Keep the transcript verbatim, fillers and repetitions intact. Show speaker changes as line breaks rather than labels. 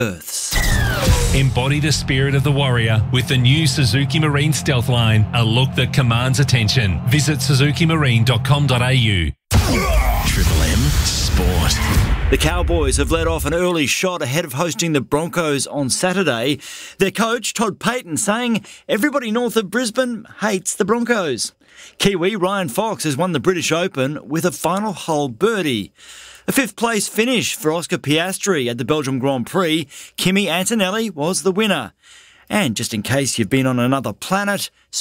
Earths.
Embody the spirit of the warrior with the new Suzuki Marine Stealth Line, a look that commands attention. Visit suzuki marine dot com dot a u.
Triple M Sport.
The Cowboys have let off an early shot ahead of hosting the Broncos on Saturday. Their coach, Todd Payten, saying everybody north of Brisbane hates the Broncos. Kiwi Ryan Fox has won the British Open with a final hole birdie. A fifth-place finish for Oscar Piastri at the Belgium Grand Prix. Kimi Antonelli was the winner. And just in case you've been on another planet,